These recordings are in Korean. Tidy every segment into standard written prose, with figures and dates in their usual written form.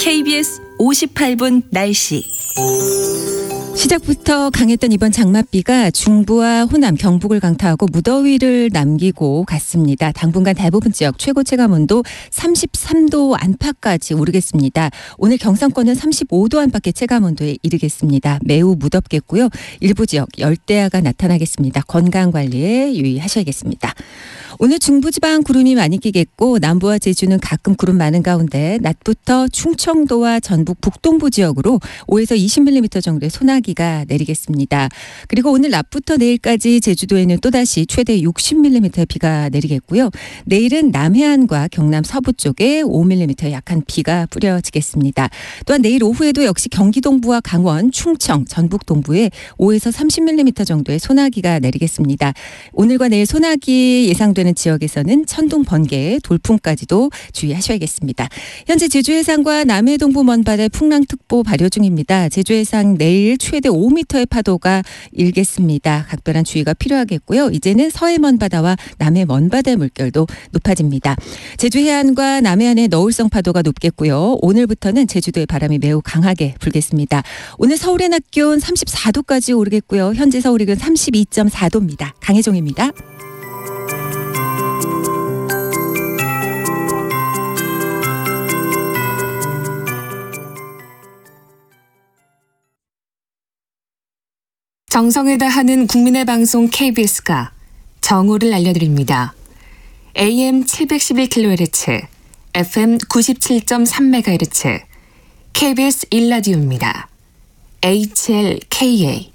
KBS 58분 날씨. 시작부터 강했던 이번 장맛비가 중부와 호남, 경북을 강타하고 무더위를 남기고 갔습니다. 당분간 대부분 지역 최고 체감온도 33도 안팎까지 오르겠습니다. 오늘 경상권은 35도 안팎의 체감온도에 이르겠습니다. 매우 무덥겠고요. 일부 지역 열대야가 나타나겠습니다. 건강관리에 유의하셔야겠습니다. 오늘 중부지방 구름이 많이 끼겠고 남부와 제주는 가끔 구름 많은 가운데 낮부터 충청도와 전북 북동부 지역으로 5에서 20mm 정도의 소나기가 내리겠습니다. 그리고 오늘 낮부터 내일까지 제주도에는 또다시 최대 60mm의 비가 내리겠고요. 내일은 남해안과 경남 서부 쪽에 5mm의 약한 비가 뿌려지겠습니다. 또한 내일 오후에도 역시 경기 동부와 강원, 충청, 전북 동부에 5에서 30mm 정도의 소나기가 내리겠습니다. 오늘과 내일 소나기 예상되는 지역에서는 천둥, 번개, 돌풍까지도 주의하셔야겠습니다. 현재 제주 해상과 남해 동부 먼바다에 풍랑특보 발효 중입니다. 제주 해상 내일 최대 5m의 파도가 일겠습니다. 각별한 주의가 필요하겠고요. 이제는 서해 먼바다와 남해 먼바다의 물결도 높아집니다. 제주 해안과 남해안의 너울성 파도가 높겠고요. 오늘부터는 제주도의 바람이 매우 강하게 불겠습니다. 오늘 서울의 낮 기온 34도까지 오르겠고요. 현재 서울의 기온 32.4도입니다. 강혜종입니다. 정성을 다하는 국민의 방송 KBS가 정오를 알려드립니다. AM 711kHz, FM 97.3MHz, KBS 1라디오입니다. HLKA.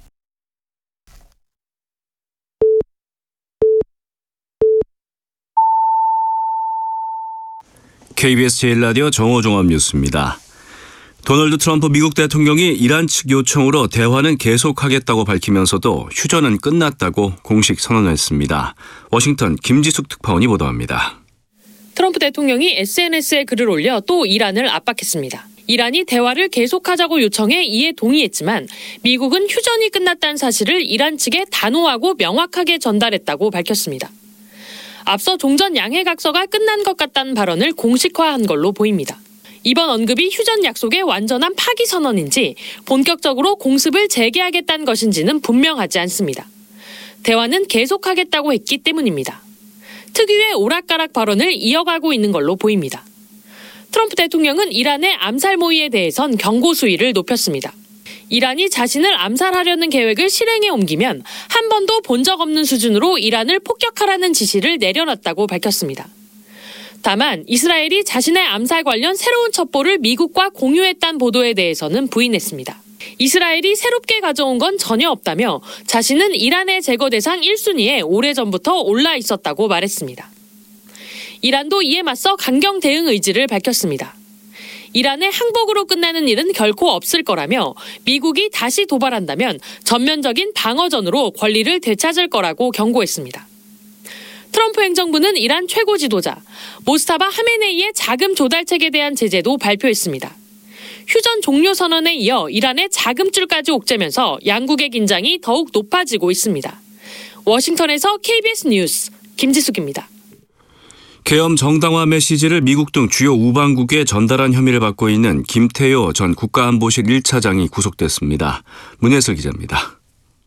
KBS 제1라디오 정오 종합뉴스입니다. 도널드 트럼프 미국 대통령이 이란 측 요청으로 대화는 계속하겠다고 밝히면서도 휴전은 끝났다고 공식 선언했습니다. 워싱턴 김지숙 특파원이 보도합니다. 트럼프 대통령이 SNS에 글을 올려 또 이란을 압박했습니다. 이란이 대화를 계속하자고 요청해 이에 동의했지만 미국은 휴전이 끝났다는 사실을 이란 측에 단호하고 명확하게 전달했다고 밝혔습니다. 앞서 종전 양해각서가 끝난 것 같다는 발언을 공식화한 걸로 보입니다. 이번 언급이 휴전 약속의 완전한 파기 선언인지 본격적으로 공습을 재개하겠다는 것인지는 분명하지 않습니다. 대화는 계속하겠다고 했기 때문입니다. 특유의 오락가락 발언을 이어가고 있는 걸로 보입니다. 트럼프 대통령은 이란의 암살 모의에 대해선 경고 수위를 높였습니다. 이란이 자신을 암살하려는 계획을 실행에 옮기면 한 번도 본 적 없는 수준으로 이란을 폭격하라는 지시를 내려놨다고 밝혔습니다. 다만 이스라엘이 자신의 암살 관련 새로운 첩보를 미국과 공유했다는 보도에 대해서는 부인했습니다. 이스라엘이 새롭게 가져온 건 전혀 없다며 자신은 이란의 제거 대상 1순위에 오래전부터 올라 있었다고 말했습니다. 이란도 이에 맞서 강경 대응 의지를 밝혔습니다. 이란의 항복으로 끝나는 일은 결코 없을 거라며 미국이 다시 도발한다면 전면적인 방어전으로 권리를 되찾을 거라고 경고했습니다. 트럼프 행정부는 이란 최고 지도자 모스타바 하메네이의 자금 조달책에 대한 제재도 발표했습니다. 휴전 종료 선언에 이어 이란의 자금줄까지 옥죄면서 양국의 긴장이 더욱 높아지고 있습니다. 워싱턴에서 KBS 뉴스 김지숙입니다. 계엄 정당화 메시지를 미국 등 주요 우방국에 전달한 혐의를 받고 있는 김태효 전 국가안보실 1차장이 구속됐습니다. 문혜슬 기자입니다.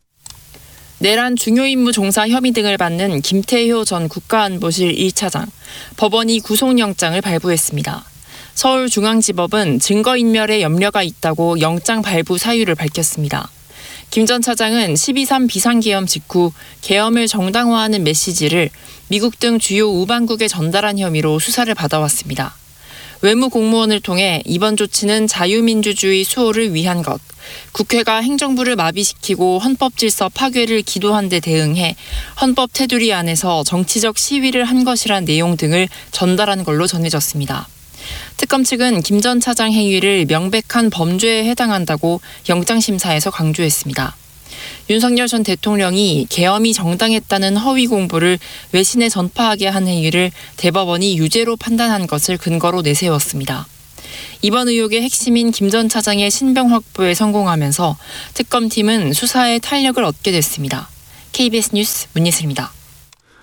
내란 중요 임무 종사 혐의 등을 받는 김태효 전 국가안보실 1차장. 법원이 구속영장을 발부했습니다. 서울중앙지법은 증거인멸에 염려가 있다고 영장 발부 사유를 밝혔습니다. 김 전 차장은 12.3 비상계엄 직후 계엄을 정당화하는 메시지를 미국 등 주요 우방국에 전달한 혐의로 수사를 받아왔습니다. 외무공무원을 통해 이번 조치는 자유민주주의 수호를 위한 것, 국회가 행정부를 마비시키고 헌법질서 파괴를 기도한 데 대응해 헌법 테두리 안에서 정치적 시위를 한 것이란 내용 등을 전달한 걸로 전해졌습니다. 특검 측은 김 전 차장 행위를 명백한 범죄에 해당한다고 영장심사에서 강조했습니다. 윤석열 전 대통령이 계엄이 정당했다는 허위 공보를 외신에 전파하게 한 행위를 대법원이 유죄로 판단한 것을 근거로 내세웠습니다. 이번 의혹의 핵심인 김 전 차장의 신병 확보에 성공하면서 특검팀은 수사에 탄력을 얻게 됐습니다. KBS 뉴스 문예슬입니다.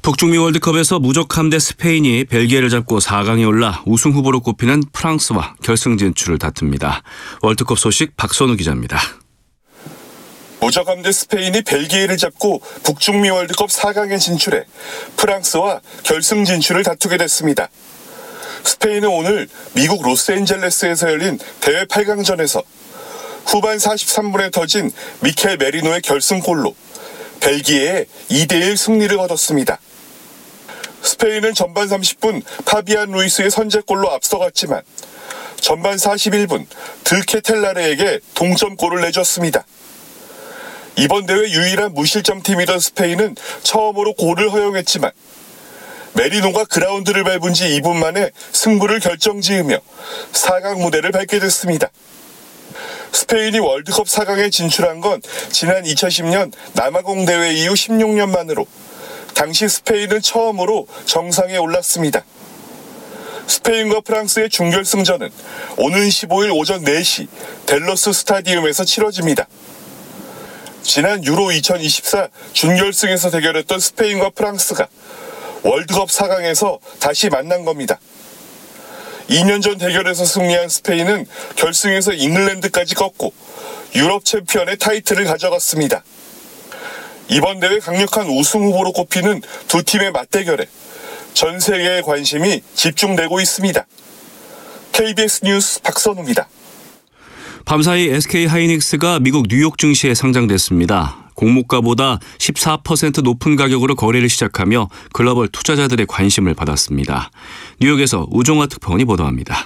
북중미 월드컵에서 무적함 대 스페인이 벨기에를 잡고 4강에 올라 우승 후보로 꼽히는 프랑스와 결승 진출을 다툽니다. 월드컵 소식 박선우 기자입니다. 무적함 대 스페인이 벨기에를 잡고 북중미 월드컵 4강에 진출해 프랑스와 결승 진출을 다투게 됐습니다. 스페인은 오늘 미국 로스앤젤레스에서 열린 대회 8강전에서 후반 43분에 터진 미켈 메리노의 결승골로 벨기에의 2대1 승리를 거뒀습니다. 스페인은 전반 30분 파비안 루이스의 선제골로 앞서갔지만 전반 41분 드케텔라레에게 동점골을 내줬습니다. 이번 대회 유일한 무실점 팀이던 스페인은 처음으로 골을 허용했지만 메리노가 그라운드를 밟은 지 2분 만에 승부를 결정지으며 4강 무대를 밟게 됐습니다. 스페인이 월드컵 4강에 진출한 건 지난 2010년 남아공 대회 이후 16년 만으로 당시 스페인은 처음으로 정상에 올랐습니다. 스페인과 프랑스의 준결승전은 오는 15일 오전 4시 댈러스 스타디움에서 치러집니다. 지난 유로 2024 준결승에서 대결했던 스페인과 프랑스가 월드컵 4강에서 다시 만난 겁니다. 2년 전 대결에서 승리한 스페인은 결승에서 잉글랜드까지 꺾고 유럽 챔피언의 타이틀을 가져갔습니다. 이번 대회 강력한 우승 후보로 꼽히는 두 팀의 맞대결에 전 세계의 관심이 집중되고 있습니다. KBS 뉴스 박선우입니다. 밤사이 SK 하이닉스가 미국 뉴욕 증시에 상장됐습니다. 공모가보다 14% 높은 가격으로 거래를 시작하며 글로벌 투자자들의 관심을 받았습니다. 뉴욕에서 우종화 특파원이 보도합니다.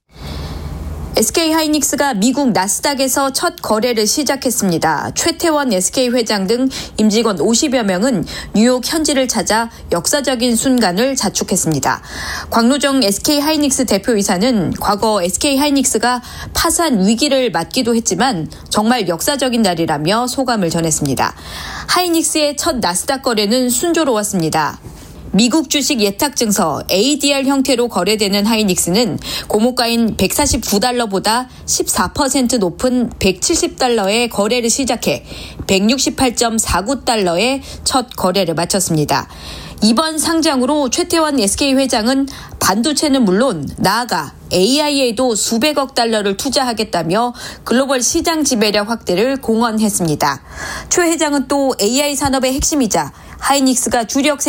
SK 하이닉스가 미국 나스닥에서 첫 거래를 시작했습니다. 최태원 SK 회장 등 임직원 50여 명은 뉴욕 현지를 찾아 역사적인 순간을 자축했습니다. 광노정 SK 하이닉스 대표이사는 과거 SK 하이닉스가 파산 위기를 맞기도 했지만 정말 역사적인 날이라며 소감을 전했습니다. 하이닉스의 첫 나스닥 거래는 순조로웠습니다. 미국 주식 예탁증서 ADR 형태로 거래되는 하이닉스는 고모가인 $149보다 14% 높은 $170에 거래를 시작해 $168.49에 첫 거래를 마쳤습니다. 이번 상장으로 최태원 SK 회장은 반도체는 물론 나아가 AI에도 수백억 달러를 투자하겠다며 글로벌 시장 지배력 확대를 공언했습니다. 최 회장은 또 AI 산업의 핵심이자 하이닉스가 주력